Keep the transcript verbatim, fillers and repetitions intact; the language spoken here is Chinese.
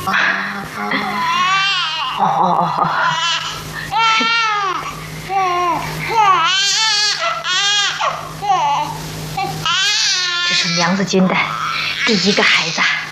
哦哦哦！这是娘子军的第一个孩子。